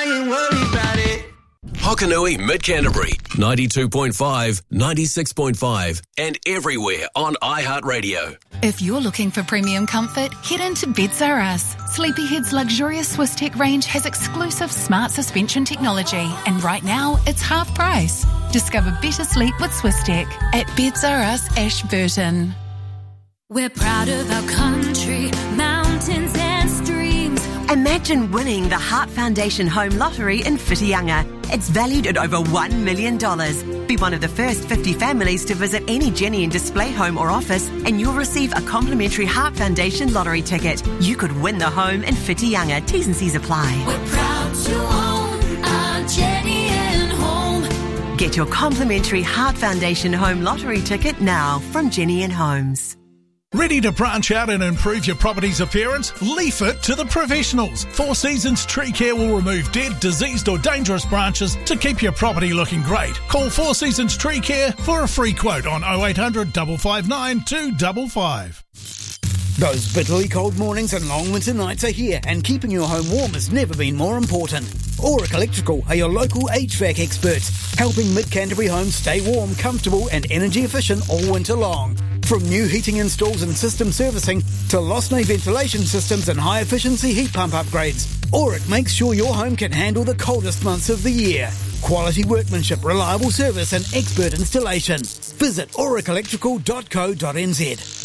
ain't worried about it. Hokanui Mid-Canterbury, 92.5, 96.5 and everywhere on iHeartRadio. If you're looking for premium comfort, head into Beds R Us. Sleepyhead's luxurious Swiss Tech range has exclusive smart suspension technology, and right now it's half price. Discover better sleep with Swiss Tech at Beds R Us Ashburton. We're proud of our country, mountains and streams. Imagine winning the Heart Foundation Home Lottery in Whitianga. It's valued at over $1 million. Be one of the first 50 families to visit any Jenny and Display home or office, and you'll receive a complimentary Heart Foundation lottery ticket. You could win the home in Whitianga. T's and C's apply. We're proud to own our Jenny and Home. Get your complimentary Heart Foundation Home Lottery ticket now from Jenny and Homes. Ready to branch out and improve your property's appearance? Leaf it to the professionals. Four Seasons Tree Care will remove dead, diseased or dangerous branches to keep your property looking great. Call Four Seasons Tree Care for a free quote on 0800 559 255. Those bitterly cold mornings and long winter nights are here, and keeping your home warm has never been more important. Auric Electrical are your local HVAC experts, helping Mid-Canterbury homes stay warm, comfortable and energy efficient all winter long. From new heating installs and system servicing to Losnay ventilation systems and high-efficiency heat pump upgrades, Auric makes sure your home can handle the coldest months of the year. Quality workmanship, reliable service and expert installation. Visit auricelectrical.co.nz.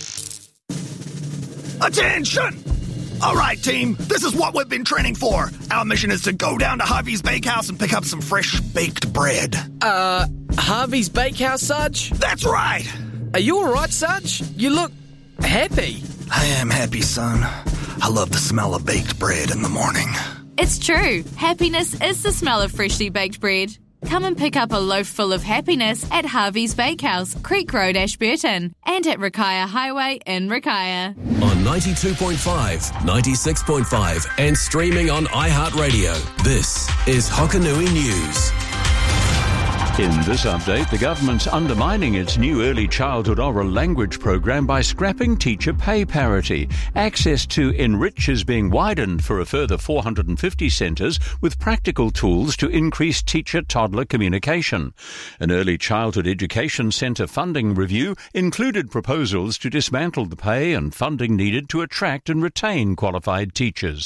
Attention! All right, team, this is what we've been training for. Our mission is to go down to Harvey's Bakehouse and pick up some fresh baked bread. Harvey's Bakehouse, Sarge? That's right. Are you all right, Sarge? You look happy. I am happy, son. I love the smell of baked bread in the morning. It's true. Happiness is the smell of freshly baked bread. Come and pick up a loaf full of happiness at Harvey's Bakehouse, Creek Road, Ashburton, and at Rakaia Highway in Rakaia. On 92.5, 96.5 and streaming on iHeartRadio. This is Hokanui News. In this update, the government's undermining its new early childhood oral language program by scrapping teacher pay parity. Access to Enrich is being widened for a further 450 centres with practical tools to increase teacher-toddler communication. An early childhood education centre funding review included proposals to dismantle the pay and funding needed to attract and retain qualified teachers.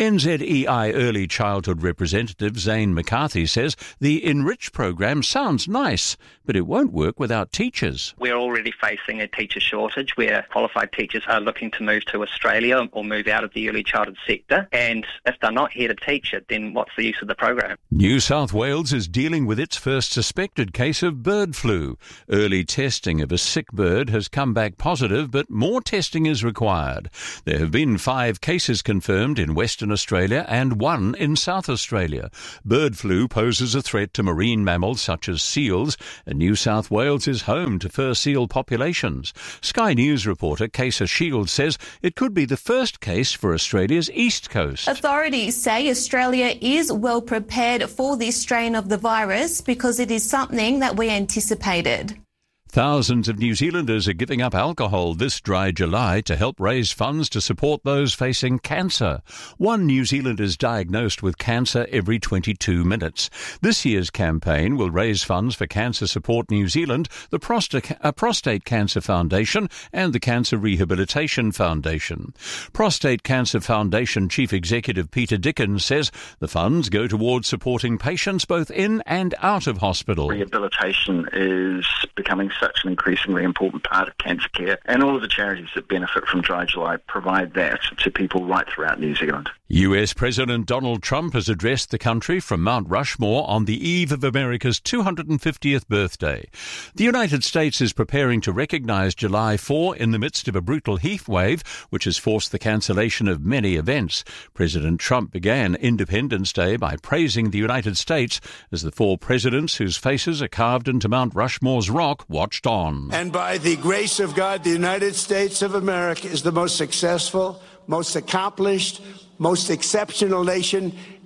NZEI Early Childhood representative Zane McCarthy says the Enrich program sounds nice, but it won't work without teachers. We're already facing a teacher shortage where qualified teachers are looking to move to Australia or move out of the early childhood sector, and if they're not here to teach it, then what's the use of the program? New South Wales is dealing with its first suspected case of bird flu. Early testing of a sick bird has come back positive, but more testing is required. There have been 5 cases confirmed in Western Australia and 1 in South Australia. Bird flu poses a threat to marine mammals such as seals, and New South Wales is home to fur seal populations. Sky News reporter Kesa Shields says it could be the first case for Australia's east coast. Authorities say Australia is well prepared for this strain of the virus because it is something that we anticipated. Thousands of New Zealanders are giving up alcohol this dry July to help raise funds to support those facing cancer. 1 New Zealander is diagnosed with cancer every 22 minutes. This year's campaign will raise funds for Cancer Support New Zealand, the Prostate Cancer Foundation and the Cancer Rehabilitation Foundation. Prostate Cancer Foundation Chief Executive Peter Dickens says the funds go towards supporting patients both in and out of hospital. Rehabilitation is becoming such an increasingly important part of cancer care, and all of the charities that benefit from Dry July provide that to people right throughout New Zealand. US President Donald Trump has addressed the country from Mount Rushmore on the eve of America's 250th birthday. The United States is preparing to recognize July 4 in the midst of a brutal heat wave, which has forced the cancellation of many events. President Trump began Independence Day by praising the United States as the 4 presidents whose faces are carved into Mount Rushmore's rock watched on. And by the grace of God, the United States of America is the most successful, most accomplished, most exceptional nation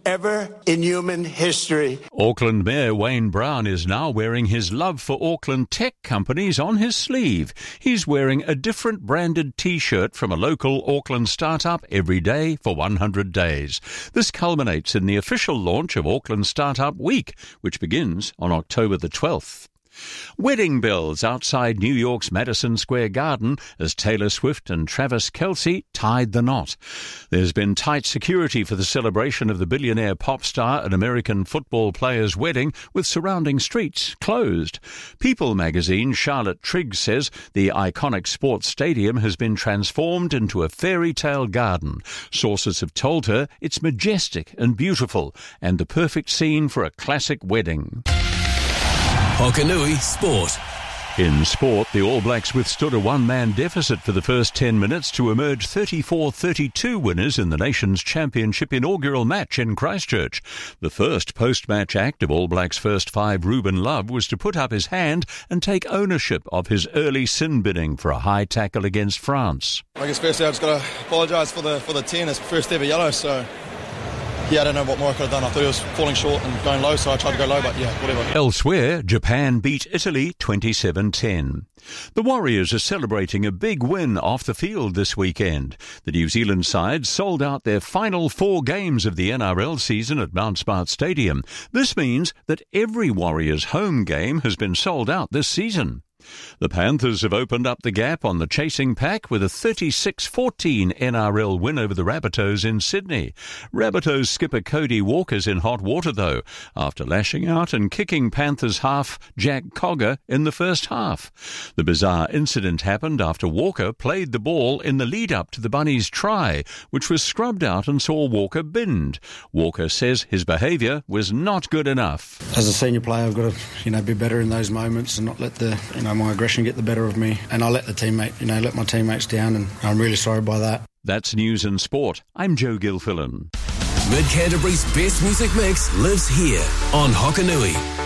ever in human history. Auckland Mayor Wayne Brown is now wearing his love for Auckland tech companies on his sleeve. He's wearing a different branded T-shirt from a local Auckland startup every day for 100 days. This culminates in the official launch of Auckland Startup Week, which begins on October the 12th. Wedding bells outside New York's Madison Square Garden as Taylor Swift and Travis Kelce tied the knot. There's been tight security for the celebration of the billionaire pop star and American football player's wedding, with surrounding streets closed. People magazine Charlotte Triggs says the iconic sports stadium has been transformed into a fairy tale garden. Sources have told her it's majestic and beautiful and the perfect scene for a classic wedding. Hokanui Sport. In sport, the All Blacks withstood a one-man deficit for the first 10 minutes to emerge 34-32 winners in the nation's championship inaugural match in Christchurch. The first post-match act of All Blacks' first five, Ruben Love, was to put up his hand and take ownership of his early sin binning for a high tackle against France. I guess firstly I've just got to apologise for the 10. It's first ever yellow, so... yeah, I don't know what more I could have done. I thought it was falling short and going low, so I tried to go low, but yeah, whatever. Elsewhere, Japan beat Italy 27-10. The Warriors are celebrating a big win off the field this weekend. The New Zealand side sold out their final 4 games of the NRL season at Mount Smart Stadium. This means that every Warriors home game has been sold out this season. The Panthers have opened up the gap on the chasing pack with a 36-14 NRL win over the Rabbitohs in Sydney. Rabbitohs skipper Cody Walker's in hot water, though, after lashing out and kicking Panthers half Jack Cogger in the first half. The bizarre incident happened after Walker played the ball in the lead-up to the Bunnies' try, which was scrubbed out and saw Walker binned. Walker says his behaviour was not good enough. As a senior player, I've got to, be better in those moments and not let my aggression get the better of me, and I let let my teammates down, and I'm really sorry by that. That's News and Sport. I'm Joe Gilfillan. Mid-Canterbury's best music mix lives here on Hokanui.